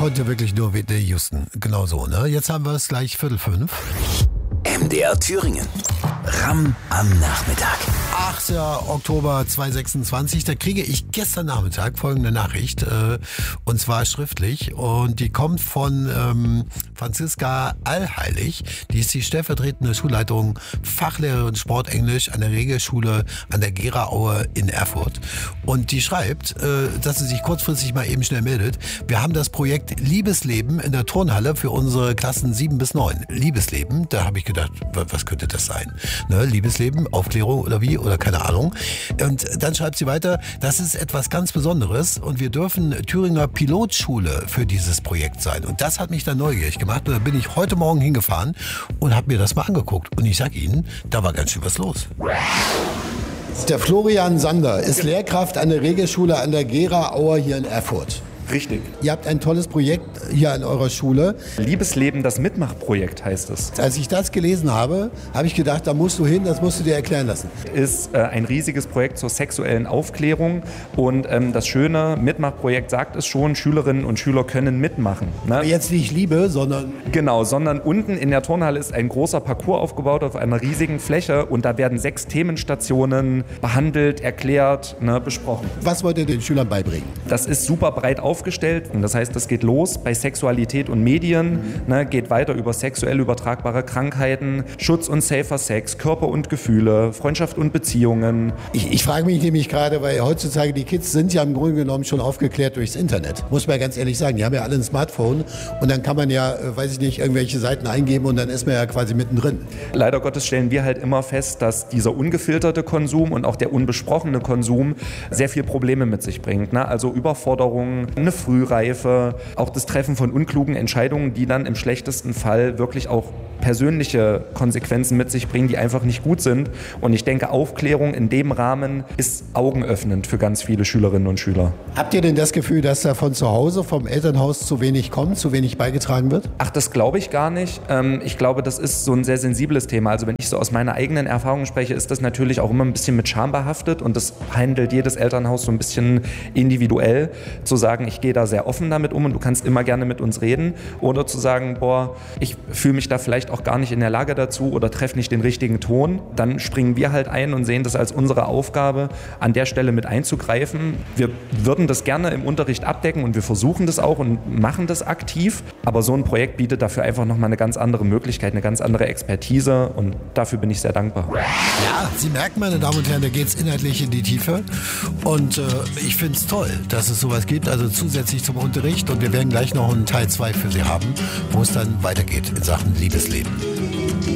konnte wirklich nur Whitney Houston. Genau so, ne? Jetzt haben wir es gleich 4:45. MDR Thüringen. Ram am Nachmittag. 8. Oktober 2026, da kriege ich gestern Nachmittag folgende Nachricht, und zwar schriftlich, und die kommt von Franziska Allheilig, die ist die stellvertretende Schulleitung Fachlehrerin Sportenglisch an der Regelschule an der Gera-Aue in Erfurt, und die schreibt, dass sie sich kurzfristig mal eben schnell meldet. Wir haben das Projekt Liebesleben in der Turnhalle für unsere Klassen 7 bis 9. Liebesleben, da habe ich gedacht, was könnte das sein? Ne? Liebesleben, Aufklärung oder wie? Oder keine Ahnung. Und dann schreibt sie weiter, das ist etwas ganz Besonderes und wir dürfen Thüringer Pilotschule für dieses Projekt sein. Und das hat mich dann neugierig gemacht und da bin ich heute Morgen hingefahren und habe mir das mal angeguckt. Und ich sag Ihnen, da war ganz schön was los. Der Florian Sander ist Lehrkraft an der Regelschule an der Gera-Aue hier in Erfurt. Richtig. Ihr habt ein tolles Projekt hier an eurer Schule. Liebesleben, das Mitmachprojekt heißt es. Als ich das gelesen habe, habe ich gedacht, da musst du hin, das musst du dir erklären lassen. Ist ein riesiges Projekt zur sexuellen Aufklärung und das schöne Mitmachprojekt sagt es schon, Schülerinnen und Schüler können mitmachen. Ne? Aber jetzt nicht Liebe, sondern... Genau, sondern unten in der Turnhalle ist ein großer Parcours aufgebaut auf einer riesigen Fläche und da werden 6 Themenstationen behandelt, erklärt, besprochen. Was wollt ihr den Schülern beibringen? Das ist super breit aufgestellt. Das heißt, das geht los bei Sexualität und Medien, geht weiter über sexuell übertragbare Krankheiten, Schutz und safer Sex, Körper und Gefühle, Freundschaft und Beziehungen. Ich frage mich nämlich gerade, weil heutzutage die Kids sind ja im Grunde genommen schon aufgeklärt durchs Internet. Muss man ganz ehrlich sagen, die haben ja alle ein Smartphone und dann kann man ja, weiß ich nicht, irgendwelche Seiten eingeben und dann ist man ja quasi mittendrin. Leider Gottes stellen wir halt immer fest, dass dieser ungefilterte Konsum und auch der unbesprochene Konsum sehr viel Probleme mit sich bringt. Also Überforderungen, eine Frühreife, auch das Treffen von unklugen Entscheidungen, die dann im schlechtesten Fall wirklich auch persönliche Konsequenzen mit sich bringen, die einfach nicht gut sind. Und ich denke, Aufklärung in dem Rahmen ist augenöffnend für ganz viele Schülerinnen und Schüler. Habt ihr denn das Gefühl, dass da von zu Hause, vom Elternhaus zu wenig kommt, zu wenig beigetragen wird? Ach, das glaube ich gar nicht. Ich glaube, das ist so ein sehr sensibles Thema. Also wenn ich so aus meiner eigenen Erfahrung spreche, ist das natürlich auch immer ein bisschen mit Scham behaftet und das handelt jedes Elternhaus so ein bisschen individuell, zu sagen, ich gehe da sehr offen damit um und du kannst immer gerne mit uns reden, oder zu sagen, ich fühle mich da vielleicht auch gar nicht in der Lage dazu oder treffe nicht den richtigen Ton. Dann springen wir halt ein und sehen das als unsere Aufgabe, an der Stelle mit einzugreifen. Wir würden das gerne im Unterricht abdecken und wir versuchen das auch und machen das aktiv, aber so ein Projekt bietet dafür einfach nochmal eine ganz andere Möglichkeit, eine ganz andere Expertise und dafür bin ich sehr dankbar. Ja, Sie merken, meine Damen und Herren, da geht es inhaltlich in die Tiefe und ich finde es toll, dass es sowas gibt, also zusätzlich zum Unterricht, und wir werden gleich noch einen Teil 2 für Sie haben, wo es dann weitergeht in Sachen Liebesleben.